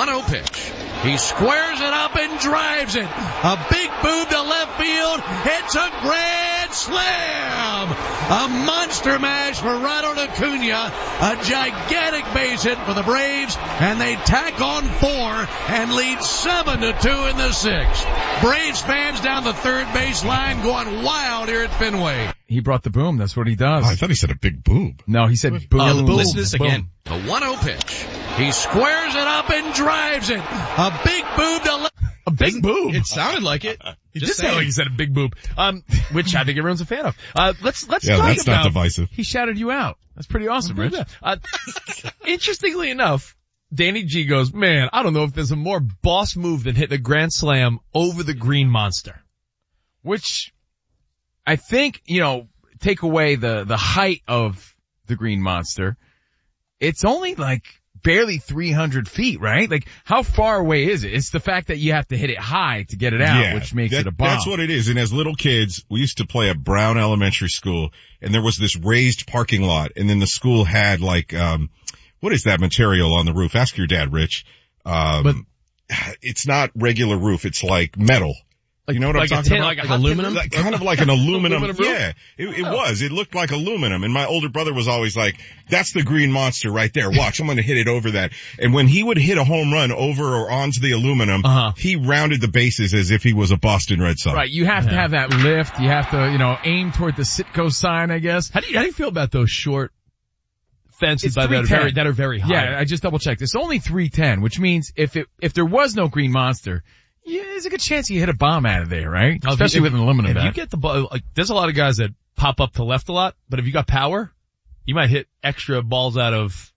1-0 pitch. He squares it up and drives it. A big boob to left field. It's a grand slam. A monster mash for Ronald Acuna. A gigantic base hit for the Braves. And they tack on 4 and lead 7-2 in the 6th. Braves fans down the third base line going wild here at Fenway. He brought the boom. That's what he does. Oh, I thought he said a big boob. No, he said boom. Listen to this again. The 1-0 pitch. He squares it up and drives it. A big boob to left. A big boob. It sounded like it. He just sounded like he said a big boob. Which I think everyone's a fan of. Let's Yeah, talk that's about. not divisive. He shouted you out. That's pretty awesome, Rich. Interestingly enough, Danny G goes, man, I don't know if there's a more boss move than hitting a grand slam over the Green Monster. Which I think, take away the height of the Green Monster. It's only like barely 300 feet, right? Like, how far away is it? It's the fact that you have to hit it high to get it out, which makes it a bomb. That's what it is. And as little kids, we used to play at Brown Elementary School, and there was this raised parking lot, and then the school had like, what is that material on the roof? Ask your dad, Rich. But it's not regular roof, it's like metal. You know what I'm talking about? Like aluminum? Kind of like an aluminum. Aluminum roof? Yeah, it was. It looked like aluminum. And my older brother was always like, that's the Green Monster right there. Watch, I'm going to hit it over that. And when he would hit a home run over or onto the aluminum, he rounded the bases as if he was a Boston Red Sox. Right. You have to have that lift. You have to, aim toward the Citgo sign, I guess. How do you feel about those short fences that are very high? Yeah, I just double checked. It's only 310, which means if there was no Green Monster, yeah, there's a good chance you hit a bomb out of there, right? Especially with an aluminum bat. If you get the ball, there's a lot of guys that pop up to left a lot, but if you got power, you might hit extra balls out of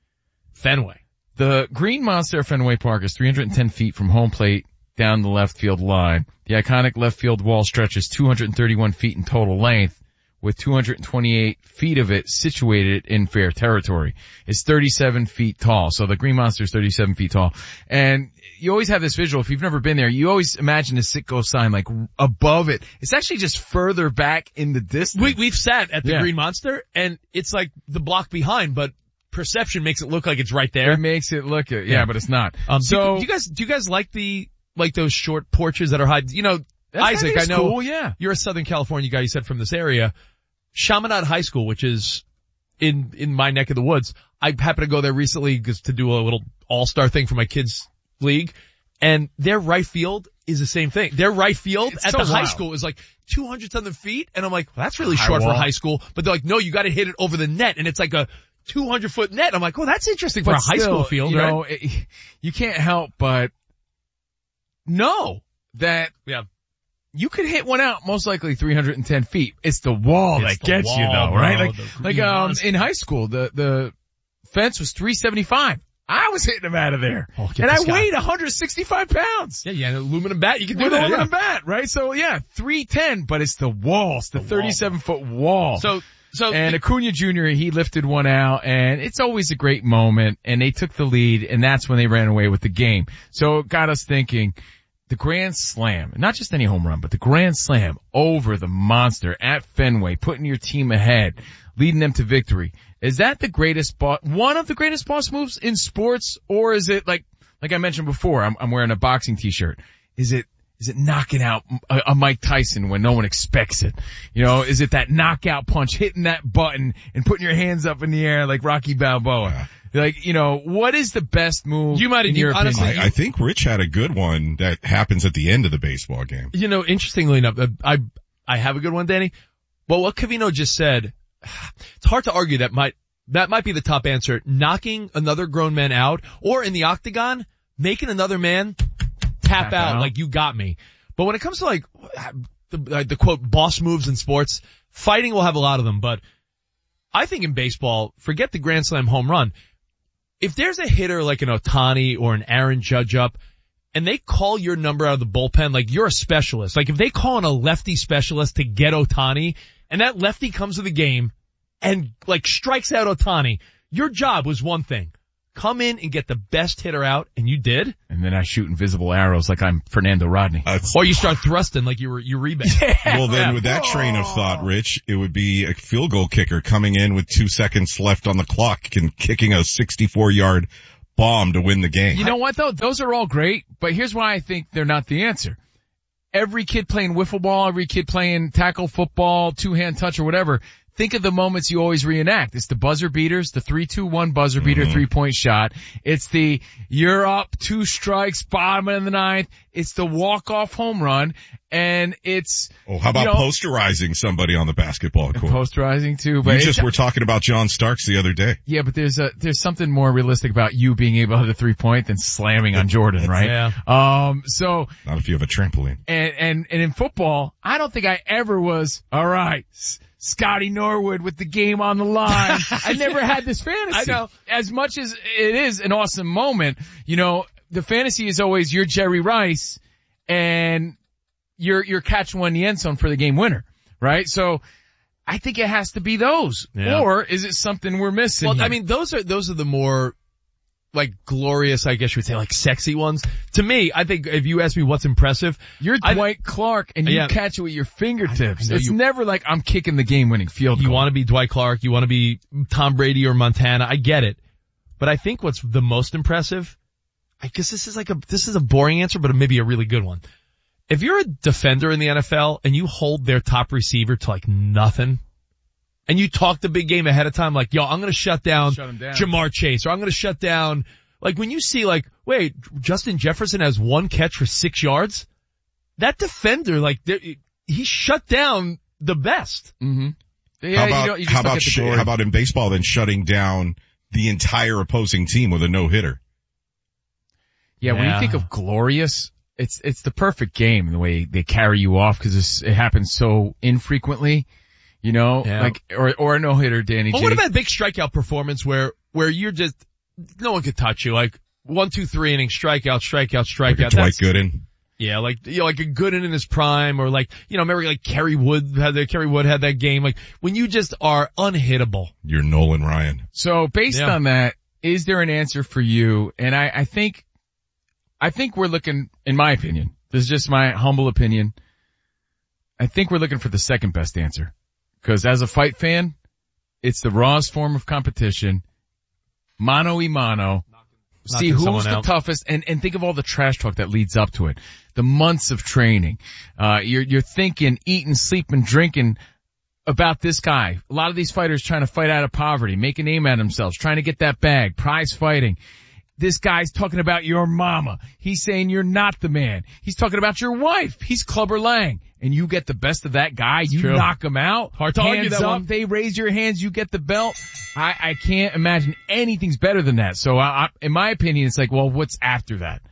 Fenway. The Green Monster at Fenway Park is 310 feet from home plate down the left field line. The iconic left field wall stretches 231 feet in total length, with 228 feet of it situated in fair territory. It's 37 feet tall. So the Green Monster is 37 feet tall. And you always have this visual. If you've never been there, you always imagine the Citgo sign like above it. It's actually just further back in the distance. We've sat at the Green Monster, and it's like the block behind, but perception makes it look like it's right there. It makes it look it. Yeah, but it's not. Do you guys like those short porches that are high? Isaac, I know cool, yeah. You're a Southern California guy, you said, from this area. Chaminade High School, which is in my neck of the woods. I happened to go there recently to do a little all-star thing for my kids' league, and their right field is the same thing. Their right field at the high school is like 200-something feet, and I'm like, well, that's really short for a high school. But they're like, no, you got to hit it over the net, and it's like a 200-foot net. I'm like, oh, that's interesting for a high school field, right? You can't help but know that you could hit one out most likely 310 feet. It's the wall that gets you though, right? Like in high school, the fence was 375. I was hitting them out of there. And I weighed 165 pounds. Yeah, an aluminum bat. You can do with that. An aluminum bat, right? So 310, but it's the walls, the 37-foot wall. And Acuna Jr., he lifted one out, and it's always a great moment, and they took the lead, and that's when they ran away with the game. So it got us thinking, the grand slam, not just any home run, but the grand slam over the Monster at Fenway, putting your team ahead, leading them to victory. Is that the greatest one of the greatest boss moves in sports, or is it like I mentioned before, I'm wearing a boxing t-shirt. Is it knocking out a Mike Tyson when no one expects it? Is it that knockout punch, hitting that button and putting your hands up in the air like Rocky Balboa? What is the best move in your opinion? I think Rich had a good one that happens at the end of the baseball game. Interestingly enough, I have a good one, Danny. But what Covino just said, it's hard to argue that might be the top answer. Knocking another grown man out, or in the octagon, making another man tap out like you got me. But when it comes to the quote boss moves in sports, fighting will have a lot of them. But I think in baseball, forget the grand slam home run. If there's a hitter like an Ohtani or an Aaron Judge up, and they call your number out of the bullpen, like you're a specialist. Like if they call in a lefty specialist to get Ohtani, and that lefty comes to the game and strikes out Ohtani, your job was one thing. Come in and get the best hitter out, and you did. And then I shoot invisible arrows like I'm Fernando Rodney. Or you start thrusting like you're Uribe. Well, then with that train of thought, Rich, it would be a field goal kicker coming in with 2 seconds left on the clock and kicking a 64-yard bomb to win the game. You know what though? Those are all great, but here's why I think they're not the answer. Every kid playing wiffle ball, every kid playing tackle football, two-hand touch or whatever, think of the moments you always reenact. It's the buzzer beaters, the 3-2-1 buzzer beater, 3-point shot. It's the you're up, 2 strikes, bottom of the 9th. It's the walk-off home run, and it's... Oh, how about posterizing somebody on the basketball court? Posterizing too, but you just were talking about John Starks the other day. Yeah, but there's something more realistic about you being able to hit a 3-point than slamming on Jordan, right? Yeah. So... Not if you have a trampoline. And in football, I don't think I ever was, all right, Scotty Norwood with the game on the line. I never had this fantasy. I know. As much as it is an awesome moment, the fantasy is always you're Jerry Rice and you're catch one in the end zone for the game winner, right? So I think it has to be those. Yeah. Or is it something we're missing? Well, here? I mean, those are the more like glorious, I guess you would say, like sexy ones. To me, I think if you ask me what's impressive, you're Dwight Clark and you catch it with your fingertips. It's never like I'm kicking the game winning field goal. You want to be Dwight Clark, you want to be Tom Brady or Montana. I get it. But I think what's the most impressive, I guess this is a boring answer, but maybe a really good one. If you're a defender in the NFL and you hold their top receiver to like nothing, and you talk the big game ahead of time like, yo, I'm going to shut down Jamar Chase, or I'm going to shut down, like when you see like, wait, Justin Jefferson has 1 catch for 6 yards, that defender, like, he shut down the best. Mm-hmm. Yeah, how about in baseball then shutting down the entire opposing team with a no-hitter? Yeah, when you think of glorious, it's the perfect game, the way they carry you off, because it happens so infrequently, like, or a no-hitter, Danny G. Well, what about a big strikeout performance where you're just, no one could touch you, like 1, 2, 3 innings, strikeout. Like a Dwight Gooden. Yeah, like a Gooden in his prime, or like, remember like Kerry Wood had that game, like when you just are unhittable. You're Nolan Ryan. So based on that, is there an answer for you? And I think we're looking, in my opinion, this is just my humble opinion, I think we're looking for the second best answer. Because as a fight fan, it's the rawest form of competition, mano a mano, see who's the toughest, and think of all the trash talk that leads up to it. The months of training. You're thinking, eating, sleeping, drinking about this guy. A lot of these fighters trying to fight out of poverty, make a name out of themselves, trying to get that bag, prize fighting. This guy's talking about your mama. He's saying you're not the man. He's talking about your wife. He's Clubber Lang. And you get the best of that guy. You knock him out. Hard to argue that one. They raise your hands. You get the belt. I can't imagine anything's better than that. So in my opinion, it's like, well, what's after that?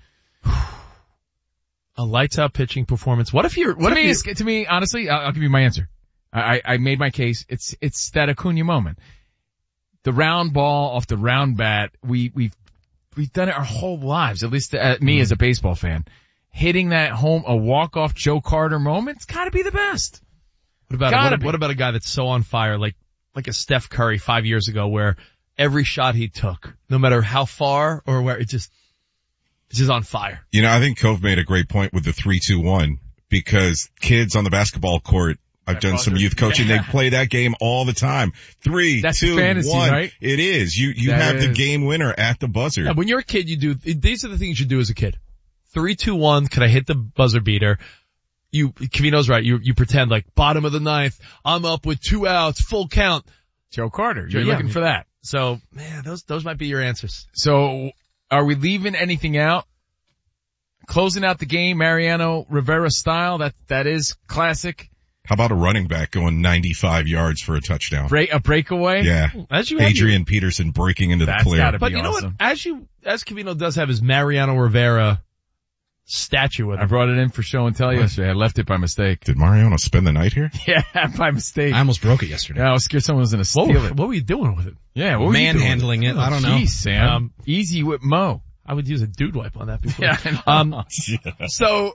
A lights out pitching performance. To me, honestly, I'll give you my answer. I made my case. It's that Acuna moment. The round ball off the round bat. We've done it our whole lives, at least me as a baseball fan. Hitting that home, a walk-off Joe Carter moment, it's gotta be the best. What about a guy that's so on fire, like a Steph Curry 5 years ago, where every shot he took, no matter how far or where, it's just on fire. I think Cove made a great point with the 3-2-1, because kids on the basketball court, I've done some youth coaching. They play that game all the time. 3, That's 2, fantasy, 1. Right? It is. You have the game winner at the buzzer. Yeah, when you're a kid, these are the things you do as a kid. 3, 2, 1. Could I hit the buzzer beater? Covino's right. You pretend like bottom of the 9th. I'm up with 2 outs, full count. Joe Carter. You're looking for that. So, man, those might be your answers. So, are we leaving anything out? Closing out the game, Mariano Rivera style. That is classic. How about a running back going 95 yards for a touchdown? A breakaway? Yeah. Adrian Peterson breaking into the clear. But you know what? As Covino does have his Mariano Rivera statue with him. I brought it in for show and tell yesterday. I left it by mistake. Did Mariano spend the night here? Yeah, by mistake. I almost broke it yesterday. Yeah, I was scared someone was going to steal it. What were you doing with it? Yeah, what were you doing? Manhandling it. I don't know. Geez, Sam. Easy with Mo. I would use a dude wipe on that before. Yeah, So,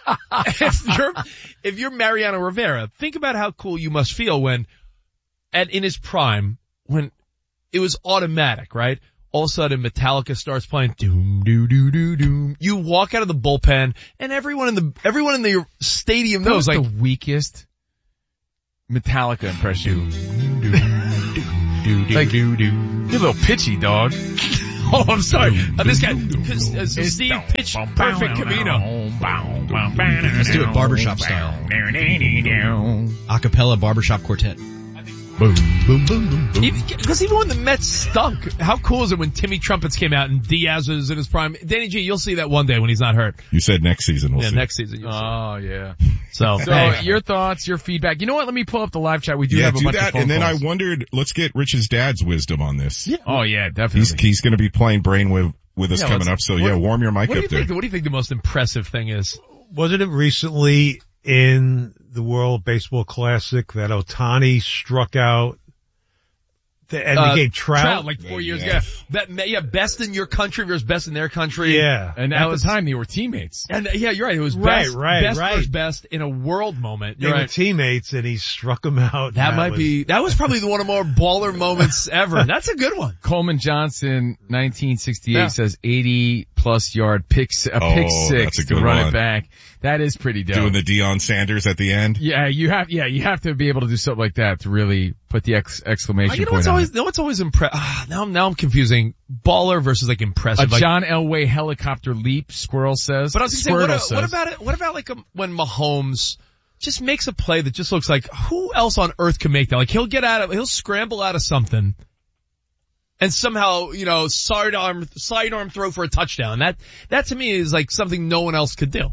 if you're Mariano Rivera, think about how cool you must feel when, in his prime, when it was automatic, right? All of a sudden Metallica starts playing, doom, doo, doo, doo, doom. You walk out of the bullpen, and everyone in the stadium knows, like, the weakest Metallica impression. Like, you're a little pitchy, dog. Oh, I'm sorry. This guy, Steve pitch perfect Covino. Let's do it barbershop style. Acapella barbershop quartet. Boom, boom, boom, boom, boom. Because even when the Mets stunk, how cool is it when Timmy Trumpets came out and Diaz is in his prime? Danny G, you'll see that one day when he's not hurt. You said next season we'll see. Next season. Oh, yeah. So hey, your thoughts, your feedback. You know what? Let me pull up the live chat. We do have a bunch of phone calls. And then I wondered, let's get Rich's dad's wisdom on this. Yeah. Oh, yeah, definitely. He's going to be playing Brainwave with us coming up. So, warm your mic up there. What do you think the most impressive thing is? Wasn't it recently in the World Baseball Classic that Ohtani struck out and became Trout like 4 years ago? Best in your country versus best in their country. Yeah. And at the time they were teammates. And yeah, you're right. It was best versus best in a world moment. They were teammates and he struck him out. That was probably one of the more baller moments ever. That's a good one. Coleman Johnson, 1968 says 80 plus yard pick six to run it back. That is pretty dope. Doing the Deion Sanders at the end. Yeah, you have to be able to do something like that to really put the exclamation point on it. What's always impressive? Now I'm confusing baller versus like impressive. John Elway helicopter leap, Squirrel says. But I was going to say, what about like when Mahomes just makes a play that just looks like who else on earth can make that? Like he'll scramble out of something and somehow, sidearm throw for a touchdown. That to me is like something no one else could do.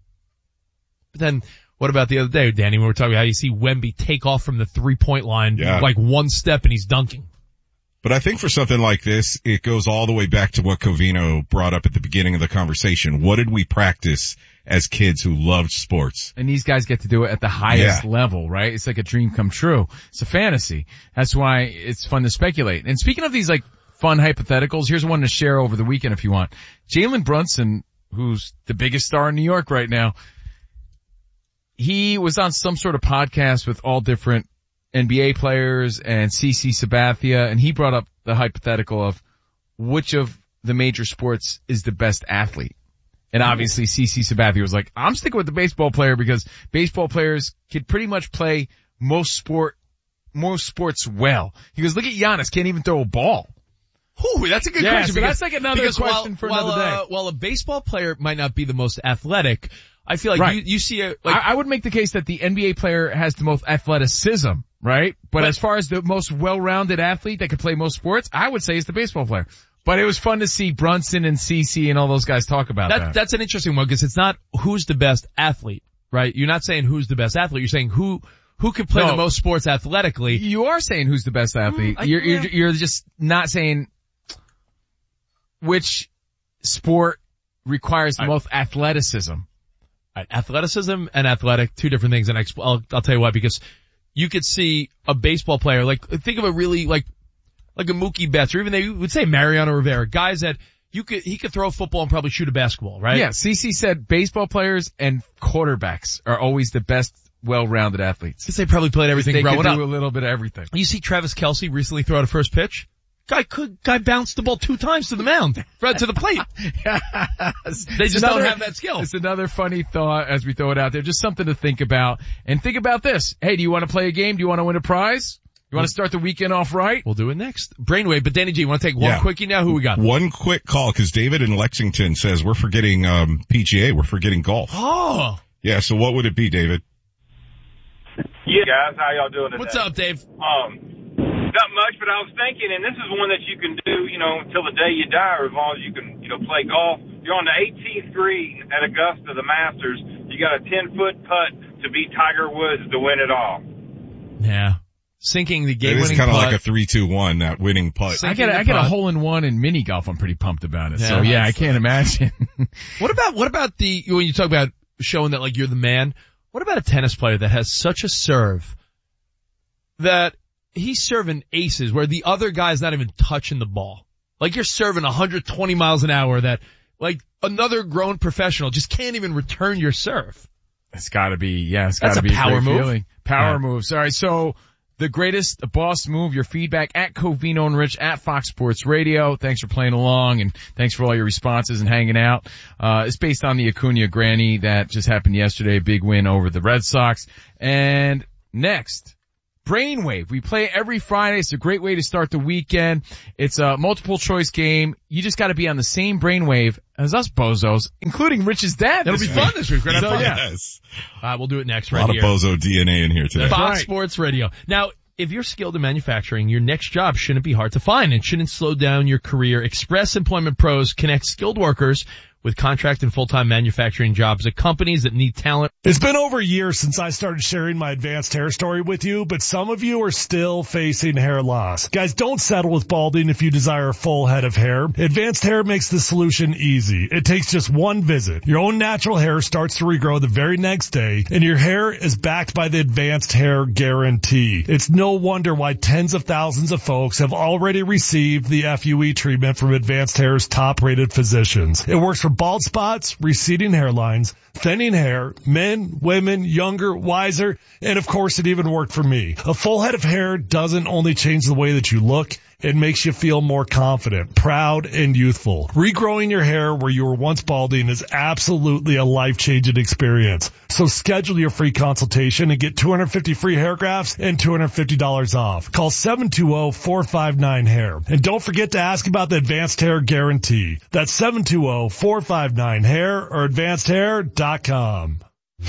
But then what about the other day, Danny, when we were talking about how you see Wemby take off from the 3-point line, like one step and he's dunking. But I think for something like this, it goes all the way back to what Covino brought up at the beginning of the conversation. What did we practice as kids who loved sports? And these guys get to do it at the highest level, right? It's like a dream come true. It's a fantasy. That's why it's fun to speculate. And speaking of these like fun hypotheticals, here's one to share over the weekend if you want. Jalen Brunson, who's the biggest star in New York right now, he was on some sort of podcast with all different NBA players and CC Sabathia, and he brought up the hypothetical of which of the major sports is the best athlete. And obviously CC Sabathia was like, I'm sticking with the baseball player because baseball players could pretty much play most sports well. He goes, look at Giannis, can't even throw a ball. Ooh, that's a good question. So that's like another question for another day. While a baseball player might not be the most athletic, I feel like you see I would make the case that the NBA player has the most athleticism, right? But as far as the most well-rounded athlete that could play most sports, I would say it's the baseball player. But it was fun to see Brunson and CC and all those guys talk about that. That's an interesting one because it's not who's the best athlete, right? You're not saying who's the best athlete. You're saying who could play the most sports athletically. You are saying who's the best athlete. You're just not saying which sport requires the most athleticism. Right, athleticism and athletic, two different things, and I'll tell you why, because you could see a baseball player, like, think of a really, like a Mookie Betts, or even they would say Mariano Rivera, guys that he could throw a football and probably shoot a basketball, right? Yeah, CC said baseball players and quarterbacks are always the best well-rounded athletes. Because they probably played everything growing up. They could do a little bit of everything. You see Travis Kelce recently throw out a first pitch? Guy bounced the ball 2 times to the mound, right to the plate. Yes. They just don't have that skill. It's another funny thought as we throw it out there. Just something to think about. And think about this. Hey, do you want to play a game? Do you want to win a prize? You want to start the weekend off right? We'll do it next. Brainwave, but Danny G, you want to take one quickie now? Who we got? One quick call, because David in Lexington says we're forgetting PGA. We're forgetting golf. Oh. Yeah, so what would it be, David? Yeah, guys, how y'all doing today? What's up, Dave? Not much, but I was thinking, and this is one that you can do, until the day you die, or as long as you can, play golf. You're on the 18th green at Augusta, the Masters. You got a 10-foot putt to beat Tiger Woods to win it all. Yeah. Sinking the game-winning putt. It is kind of like a 3-2-1, that winning putt. I get a hole-in-one in mini golf. I'm pretty pumped about it. Yeah, so I can't imagine. What about when you talk about showing that like you're the man, what about a tennis player that has such a serve that he's serving aces where the other guy's not even touching the ball? Like you're serving 120 miles an hour that like another grown professional just can't even return your serve. It's gotta be a power move. Feeling. Power moves. All right. So the greatest boss move, your feedback at Covino and Rich at Fox Sports Radio. Thanks for playing along and thanks for all your responses and hanging out. It's based on the Acuna Granny that just happened yesterday. Big win over the Red Sox. And next, Brainwave. We play every Friday. It's a great way to start the weekend. It's a multiple choice game. You just got to be on the same brainwave as us bozos, including Rich's dad. It'll be fun this week. Right? Yes. We'll do it next right here. A lot of bozo DNA in here today. Fox Sports Radio. Now, if you're skilled in manufacturing, your next job shouldn't be hard to find and shouldn't slow down your career. Express Employment Pros connects skilled workers with contract and full-time manufacturing jobs at companies that need talent. It's been over a year since I started sharing my advanced hair story with you, but some of you are still facing hair loss. Guys, don't settle with balding if you desire a full head of hair. Advanced Hair makes the solution easy. It takes just one visit. Your own natural hair starts to regrow the very next day, and your hair is backed by the Advanced Hair Guarantee. It's no wonder why tens of thousands of folks have already received the FUE treatment from Advanced Hair's top-rated physicians. It works for bald spots, receding hairlines, thinning hair, men, women, younger, wiser, and of course it even worked for me. A full head of hair doesn't only change the way that you look, it makes you feel more confident, proud, and youthful. Regrowing your hair where you were once balding is absolutely a life-changing experience. So schedule your free consultation and get 250 free hair grafts and $250 off. Call 720-459-HAIR. And don't forget to ask about the Advanced Hair Guarantee. That's 720-459-HAIR or advancedhair.com.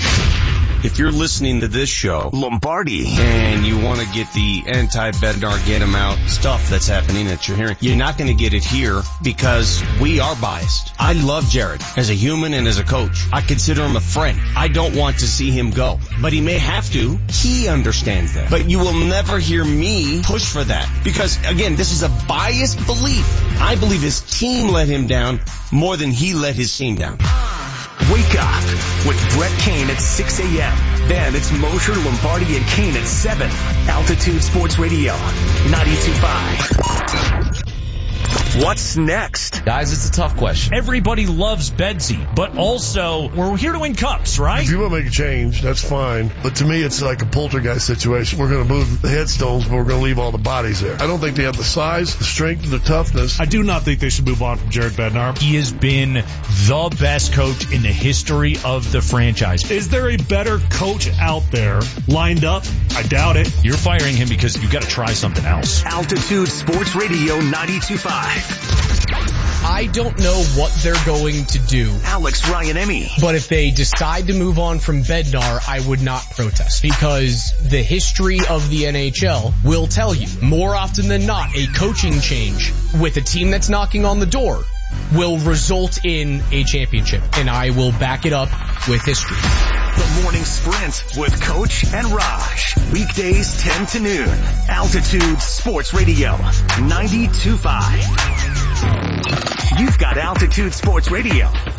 If you're listening to this show, Lombardi, and you want to get the anti-Bednar, get him out stuff that's happening that you're hearing, you're not going to get it here because we are biased. I love Jared as a human and as a coach. I consider him a friend. I don't want to see him go, but he may have to. He understands that. But you will never hear me push for that because, again, this is a biased belief. I believe his team let him down more than he let his team down. Wake up with Brett Kane at 6 a.m. Then it's Mosher, Lombardi, and Kane at 7. Altitude Sports Radio, 92.5. What's next? Guys, it's a tough question. Everybody loves Bedsy, but also we're here to win cups, right? If you want to make a change, that's fine. But to me, it's like a poltergeist situation. We're going to move the headstones, but we're going to leave all the bodies there. I don't think they have the size, the strength, and the toughness. I do not think they should move on from Jared Bednar. He has been the best coach in the history of the franchise. Is there a better coach out there lined up? I doubt it. You're firing him because you've got to try something else. Altitude Sports Radio 92.5. I don't know what they're going to do. Alex Ryan-Emmy. But if they decide to move on from Bednar, I would not protest because the history of the NHL will tell you more often than not a coaching change with a team that's knocking on the door will result in a championship, and I will back it up with history. The Morning Sprint with Coach and Raj. Weekdays 10 to noon. Altitude Sports Radio 92.5. You've got Altitude Sports Radio